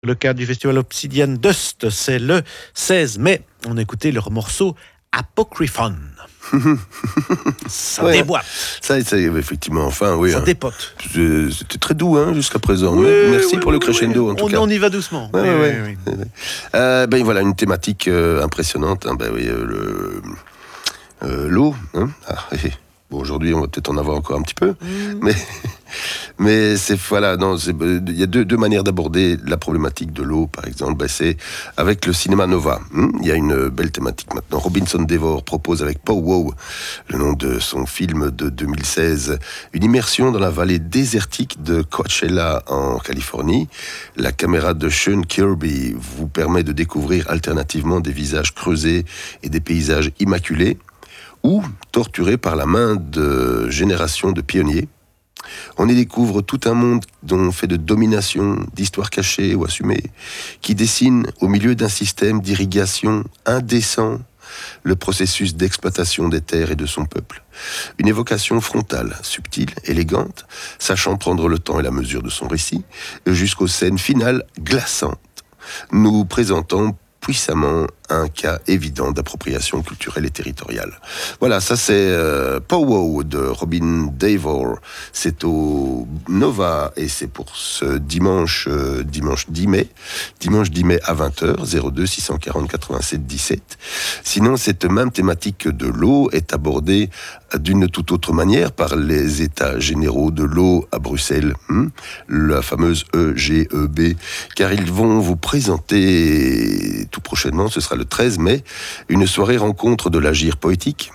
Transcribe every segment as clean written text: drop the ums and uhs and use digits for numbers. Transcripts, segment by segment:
Le cadre du festival Obsidian Dust, c'est le 16 mai. On a écouté leur morceau Apocryphon. Ça déboîte. Ça, effectivement, enfin, oui. Ça dépote. C'était très doux jusqu'à présent. Oui, Merci pour le crescendo, en tout cas. On y va doucement. Oui. Voilà, une thématique impressionnante. L'eau. Bon, aujourd'hui, on va peut-être en avoir encore un petit peu. Mais il y a deux manières d'aborder la problématique de l'eau, par exemple. C'est avec le cinéma Nova. Il y a une belle thématique maintenant. Robinson Devor propose avec Pow Wow, le nom de son film de 2016, une immersion dans la vallée désertique de Coachella en Californie. La caméra de Sean Kirby vous permet de découvrir alternativement des visages creusés et des paysages immaculés, ou torturés par la main de générations de pionniers. On y découvre tout un monde fait de domination, d'histoires cachées ou assumées, qui dessine au milieu d'un système d'irrigation indécent le processus d'exploitation des terres et de son peuple. Une évocation frontale, subtile, élégante, sachant prendre le temps et la mesure de son récit, jusqu'aux scènes finales glaçantes, nous présentant puissamment un cas évident d'appropriation culturelle et territoriale. Voilà, ça c'est Pow Wow de Robin Devor. C'est au Nova et c'est pour ce dimanche 10 mai à 20h, 02 640 87 17. Sinon, cette même thématique de l'eau est abordée d'une toute autre manière par les États généraux de l'eau à Bruxelles, la fameuse EGEB, car ils vont vous présenter tout prochainement, ce sera le 13 mai, une soirée rencontre de l'agir poétique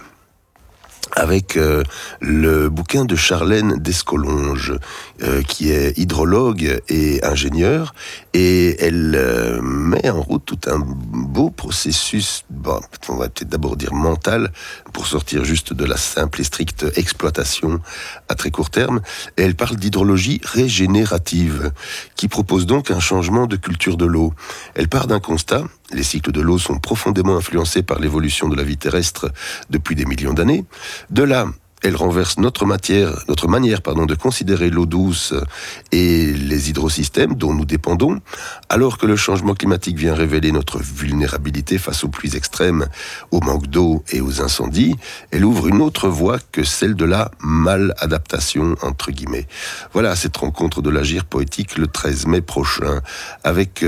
avec le bouquin de Charlène Descolonges, qui est hydrologue et ingénieure, et elle met en route tout un beau processus, on va peut-être d'abord dire mental, pour sortir juste de la simple et stricte exploitation à très court terme, et elle parle d'hydrologie régénérative, qui propose donc un changement de culture de l'eau. Elle part d'un constat: les cycles de l'eau sont profondément influencés par l'évolution de la vie terrestre depuis des millions d'années. De là, elle renverse notre manière de considérer l'eau douce et les hydrosystèmes dont nous dépendons, alors que le changement climatique vient révéler notre vulnérabilité face aux pluies extrêmes, au manque d'eau et aux incendies. Elle ouvre une autre voie que celle de la maladaptation, entre guillemets. Voilà, cette rencontre de l'agir poétique le 13 mai prochain, avec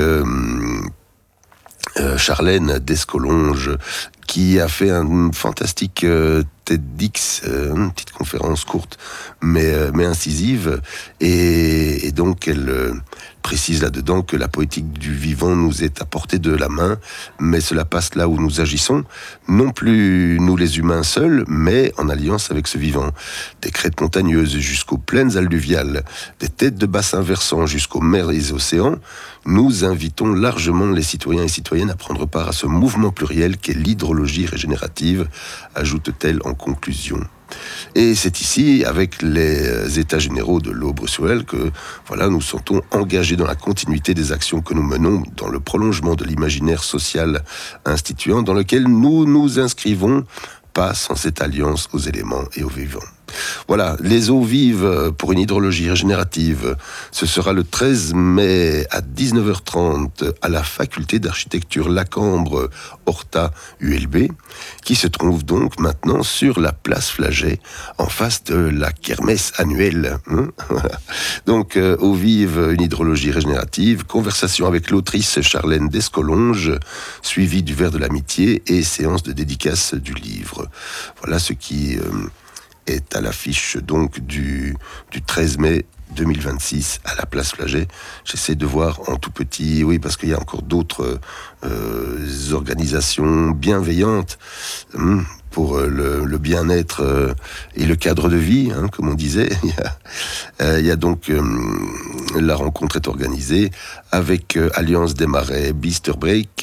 Charlène Descolonges, qui a fait un fantastique TEDx, une petite conférence courte, mais incisive, et donc elle précise là-dedans que la poétique du vivant nous est à portée de la main, mais cela passe là où nous agissons, non plus nous les humains seuls, mais en alliance avec ce vivant. Des crêtes montagneuses jusqu'aux plaines alluviales, des têtes de bassins versants jusqu'aux mers et océans, nous invitons largement les citoyens et citoyennes à prendre part à ce mouvement pluriel qu'est l'hydrologie régénérative, ajoute-t-elle en conclusion. Et c'est ici, avec les États généraux de l'eau bruxelloise, que nous sentons engagés dans la continuité des actions que nous menons dans le prolongement de l'imaginaire social instituant dans lequel nous nous inscrivons, pas sans cette alliance aux éléments et aux vivants. Voilà, les eaux vives pour une hydrologie régénérative, ce sera le 13 mai à 19h30 à la faculté d'architecture Lacambre Horta ULB, qui se trouve donc maintenant sur la place Flaget, en face de la kermesse annuelle. Voilà. Donc, eaux vives, une hydrologie régénérative, conversation avec l'autrice Charlène Descolonges, suivi du verre de l'amitié et séance de dédicace du livre. Voilà ce qui est à l'affiche donc du 13 mai 2026 à la place Flaget. J'essaie de voir en tout petit, oui, parce qu'il y a encore d'autres organisations bienveillantes pour le bien-être et le cadre de vie, comme on disait. Il y a donc la rencontre est organisée avec Alliance des Marais, Bisterbreak,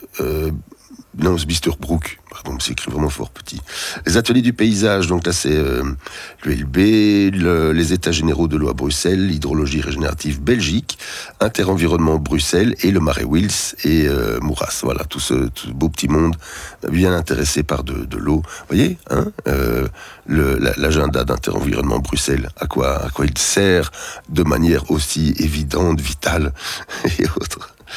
Bisterbrook, pardon, c'est écrit vraiment fort petit. Les ateliers du paysage, donc là c'est l'ULB, les États généraux de l'eau à Bruxelles, l'hydrologie régénérative Belgique, Interenvironnement Bruxelles et le Marais Wils et Mouras. Voilà, tout ce beau petit monde bien intéressé par de l'eau. Vous voyez, l'agenda d'Interenvironnement Bruxelles, à quoi il sert de manière aussi évidente, vitale et autre.